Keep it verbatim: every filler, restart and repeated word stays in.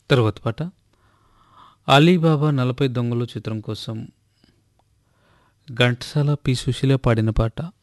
తర్వాత పాట 'అలీబాబా నలభై దొంగలు' చిత్రం కోసం ఘంటసాల పి సుశీల పాడిన పాట.